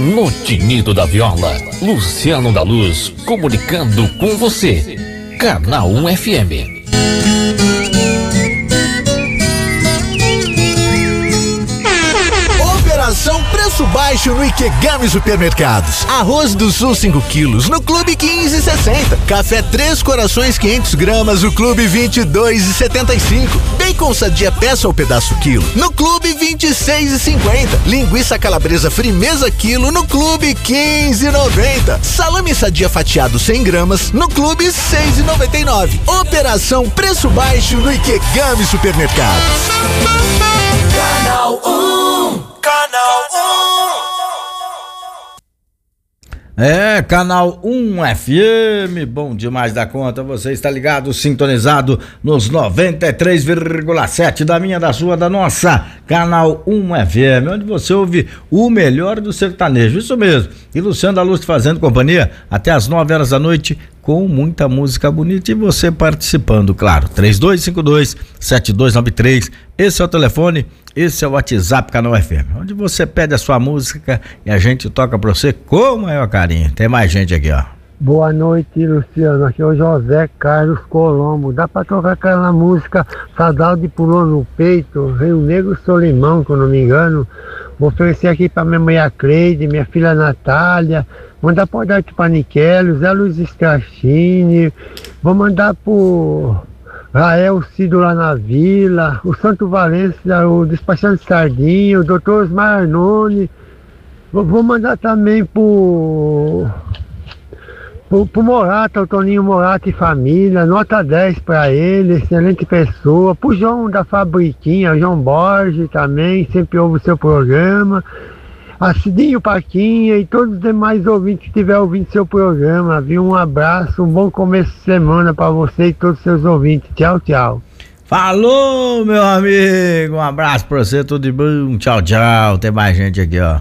No tinido da viola, Luciano da Luz, comunicando com você. Canal 1 FM. Operação Preço Baixo no Ikegami Supermercados. Arroz do Sul 5 quilos no Clube 15,60. Café 3 Corações 500 gramas no Clube 22,75. Bacon Sadia peça ao pedaço quilo no Clube 26,50. Linguiça calabresa Frimeza quilo no Clube 15,90. Salame Sadia fatiado 100 gramas no Clube 6,99. Operação Preço Baixo no Ikegami Supermercados. Canal 1. Canal 1. Canal 1 FM, bom demais da conta, você está ligado, sintonizado nos 93,7 da minha, da sua, da nossa, Canal 1 FM, onde você ouve o melhor do sertanejo, isso mesmo, e Luciano da Luz fazendo companhia até as 9 horas da noite, com muita música bonita e você participando, claro, 3252-7293, esse é o telefone, esse é o WhatsApp Canal FM, onde você pede a sua música e a gente toca pra você com o maior carinho. Tem mais gente aqui, ó. Boa noite, Luciano, aqui é o José Carlos Colombo, dá pra tocar aquela música Saudade Pulou no Peito, Rio Negro Solimão, se eu não me engano. Vou oferecer aqui pra minha mãe Cleide, minha filha Natália, mandar pro Darte Panichello, Zé Luiz Strachini, vou mandar pro Rael Cido lá na Vila, o Santo Valência, o Despachante Sardinho, o Dr. Osmar Arnone, vou mandar também pro Morata, o Toninho Morata e família, nota 10 pra ele, excelente pessoa, pro João da Fabriquinha, o João Borges também, sempre ouve o seu programa, a Cidinho Paquinha e todos os demais ouvintes que estiver ouvindo seu programa, viu? Um abraço, um bom começo de semana pra você e todos os seus ouvintes, tchau, tchau. Falou, meu amigo, um abraço pra você, tudo de bom, tchau, tchau, tem mais gente aqui, ó.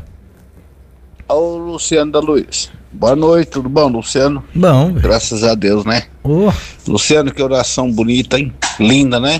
Ô, Luciano da Luz. Boa noite, tudo bom, Luciano? Bom. Graças a Deus, né? Luciano, que oração bonita, hein? Linda, né?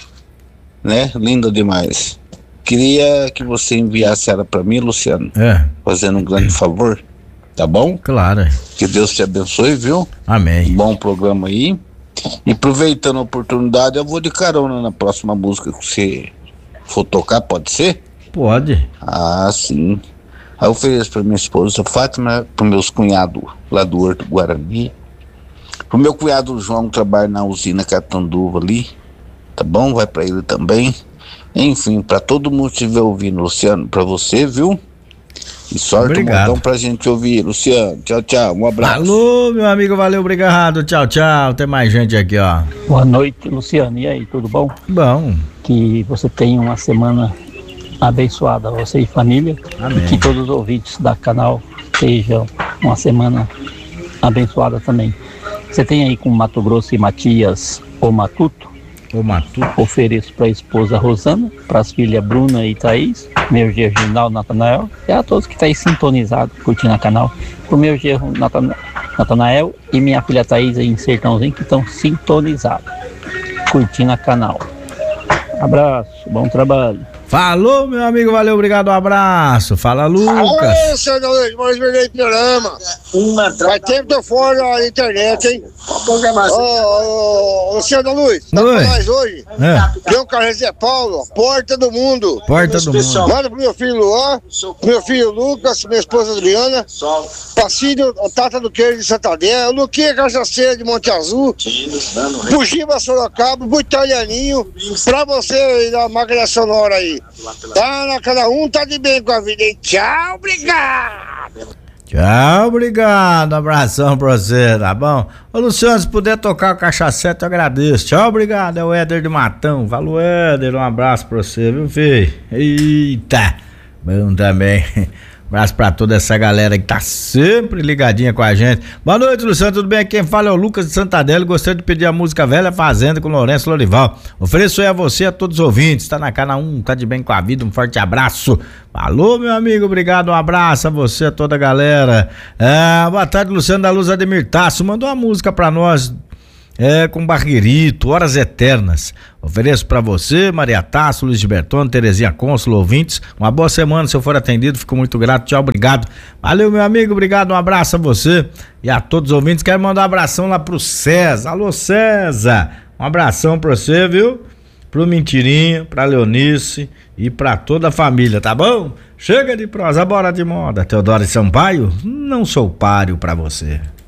Linda demais. Queria que você enviasse ela pra mim, Luciano. Fazendo um grande favor, tá bom? Claro. Que Deus te abençoe, viu? Amém. Bom programa aí. E aproveitando a oportunidade, eu vou de carona na próxima música que você for tocar, pode ser? Pode. Ah, sim. Aí eu ofereço pra minha esposa Fátima, pro meus cunhados lá do Horto Guarani, pro meu cunhado João, que trabalha na usina Catanduva ali, tá bom? Vai pra ele também. Enfim, pra todo mundo que estiver ouvindo, Luciano, pra você, viu? E sorte um montão pra gente ouvir, Luciano. Tchau, tchau, um abraço. Alô, meu amigo, valeu, obrigado, tchau, tchau, tem mais gente aqui, ó. Boa noite, Luciano, e aí, tudo bom? Bom. Que você tenha uma semana abençoada, você e família. Amém. E que todos os ouvintes da canal sejam uma semana abençoada também. Você tem aí com Mato Grosso e Matias o Matuto? O Matuto. Ofereço para a esposa Rosana, para as filhas Bruna e Thaís, meu genro Ginaldo Natanael, e a todos que estão aí sintonizados, curtindo a canal, pro meu genro Natanael e minha filha Thaís aí em Sertãozinho, que estão sintonizados, curtindo a canal. Abraço, bom trabalho. Falou, meu amigo, valeu, obrigado, um abraço. Fala, Lucas. Alô, seu Luiz, mais vermelho programa. Faz tempo que eu fora na internet, hein? Ô, Luciano Luiz, tá com nós hoje? Tem um carro Zé Paulo, Porta do Mundo. Porta do Mundo. Manda pro meu filho Luan, meu filho Lucas, minha esposa Adriana, Pacílio, Tata do Queijo de Santander, o Luquinha Cachaceira de Monte Azul, Bugiba Sorocaba, pro Italianinho, pra você da máquina sonora aí. Tá na cada um, tá de bem com a vida, hein? Tchau, obrigado! Tchau, obrigado, abração pra você, tá bom? Ô Luciano, se puder tocar o Cachacete, eu agradeço. Tchau, obrigado, é o Éder de Matão. Falou, Éder, um abraço pra você, viu, filho? Eita, bom também. Abraço pra toda essa galera que tá sempre ligadinha com a gente. Boa noite, Luciano, tudo bem? Quem fala é o Lucas de Santadelo. Gostaria de pedir a música Velha Fazenda com Lourenço Lorival. Ofereço aí a você e a todos os ouvintes. Tá na Canal 1, tá de bem com a vida. Um forte abraço. Falou, meu amigo, obrigado, um abraço a você, a toda a galera. Boa tarde, Luciano da Luz, Ademir Tasso. Mandou uma música pra nós com Barguerito, Horas Eternas. Ofereço pra você, Maria Tasso, Luiz Bertone, Terezinha Cônsulo, ouvintes. Uma boa semana, se eu for atendido, fico muito grato. Tchau, obrigado. Valeu, meu amigo, obrigado, um abraço a você e a todos os ouvintes. Quero mandar um abração lá pro César. Alô, César, um abração pra você, viu? Pro Mentirinha, pra Leonice e pra toda a família, tá bom? Chega de prosa, bora de moda. Teodoro Sampaio, não sou páreo pra você.